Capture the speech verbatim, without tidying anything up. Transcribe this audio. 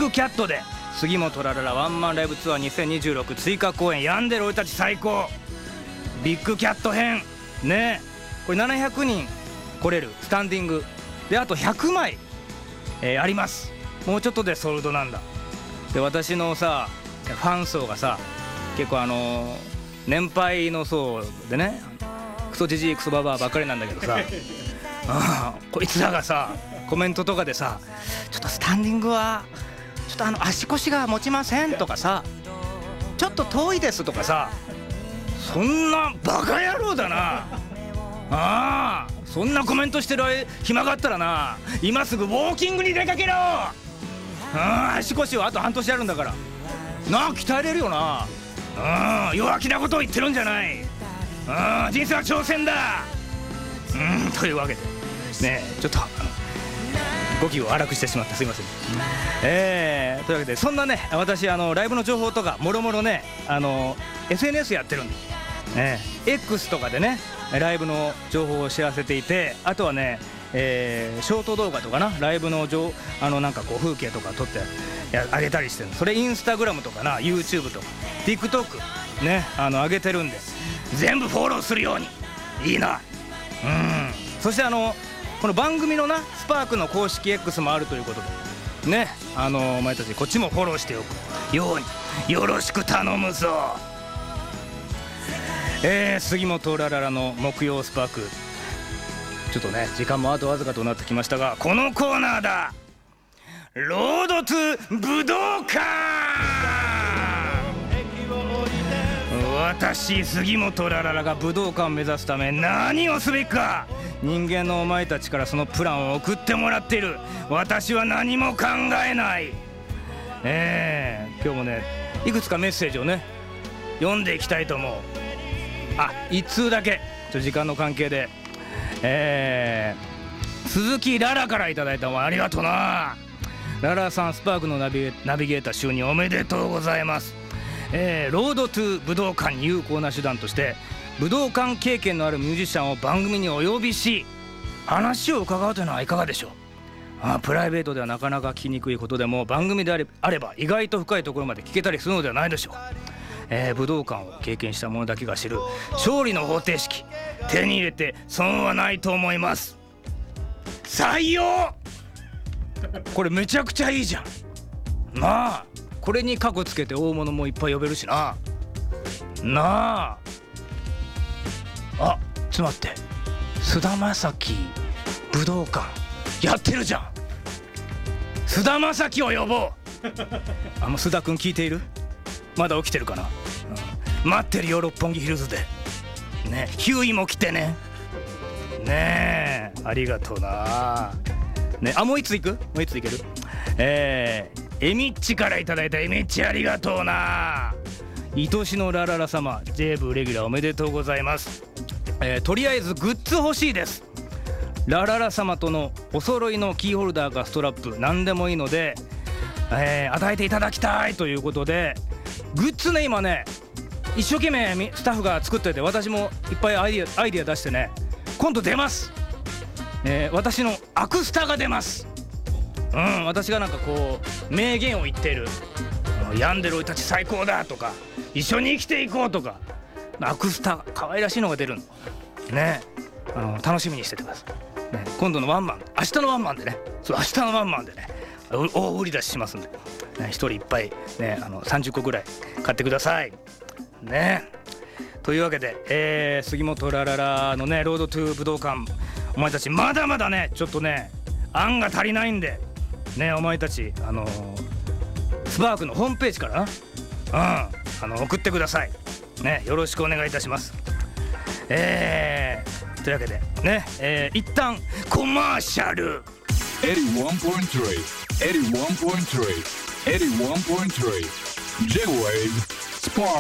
グキャットで杉本ラララワンマンライブツアーにせんにじゅうろく追加公演病んでる俺たち最高ビッグキャット編ね。これななひゃくにん来れるスタンディングで、あとひゃくまい、えー、あります。もうちょっとでソールドなんだ。で私のさファン層がさ結構あのー、年配の層でね、クソジジイクソババアばっかりなんだけどさあこいつらがさコメントとかでさ、ちょっとスタンディングはちょっとあの足腰が持ちませんとかさ、ちょっと遠いですとかさ、そんなバカ野郎だな。ああそんなコメントしてる暇があったらな、今すぐウォーキングに出かけろ。ああ足腰はあと半年あるんだからなあ、鍛えれるよな。ああ弱気なことを言ってるんじゃない。ああ人生は挑戦だ。うんというわけでねえちょっと語気を荒くしてしまってすいません。えー、というわけでそんなね私あのライブの情報とかもろもろねあの エスエヌエス やってるんです、えー、X とかでねライブの情報を知らせていて、あとはね、えー、ショート動画とかなライブの情あのなんかこう風景とか撮ってや上げたりしてる。それインスタグラムとかな YouTube とか TikTok ねあの上げてるんで全部フォローするようにいいな。うんそしてあのこの番組のなスパークの公式 X もあるということでね、あのお前たちこっちもフォローしておくようによろしく頼むぞ。えー、杉本ラララの木曜スパーク、ちょっとね時間もあとわずかとなってきましたが、このコーナーだ。ロードトゥ武道館。私杉本ラララが武道館を目指すため何をすべきか、人間のお前たちからそのプランを送ってもらっている。私は何も考えない。えー、今日もねいくつかメッセージをね読んでいきたいと思う。あ一通だけちょ時間の関係で、えー、鈴木ララからいただいたのありがとうな。ララさんスパークのナビ、ナビゲーター就任おめでとうございます。えー、ロードトゥ武道館に有効な手段として武道館経験のあるミュージシャンを番組にお呼びし話を伺うというのはいかがでしょう。あプライベートではなかなか聞きにくいことでも番組であれ、あれば意外と深いところまで聞けたりするのではないでしょう。えー、武道館を経験した者だけが知る勝利の方程式手に入れて損はないと思います。採用。これめちゃくちゃいいじゃんなあ。これにカゴつけて大物もいっぱい呼べるしな。なああちょっと待って、菅田将暉武道館やってるじゃん。菅田将暉を呼ぼう。あの須田君聞いている？まだ起きてるかな、うん、待ってるよ六本木ヒルズでね。ヒューイも来てね。ねえありがとうな。ねあもういつ行く？もういつ行ける？えー、エミッチからいただいたエミッチありがとうな。愛しのラララ様 J 部レギュラーおめでとうございます。えー、とりあえずグッズ欲しいです。ラララ様とのお揃いのキーホルダーかストラップ何でもいいので、えー、与えていただきたいということで、グッズね今ね一生懸命スタッフが作ってて、私もいっぱいアイディア、アイディア出してね今度出ます。えー、私のアクスタが出ます。うん私がなんかこう名言を言っている、病んでる俺たち最高だとか一緒に生きていこうとか、アクスタ可愛らしいのが出るのね。あの楽しみにしててください、ね、今度のワンマン明日のワンマンでね、そう明日のワンマンでね大売り出ししますんで、ね、一人いっぱい、ね、あのさんじゅっこぐらい買ってくださいね。というわけで、えー、杉本ラララのねロードトゥ武道館、お前たちまだまだねちょっとね案が足りないんでね、お前たちあのー、スパークのホームページからな、うんあの送ってくださいね。よろしくお願いいたします。えー、というわけでね、えー、一旦コマーシャル。 エディワンポイントスリー エディワンポイントスリー エディワンポイントスリー J-Wave Spark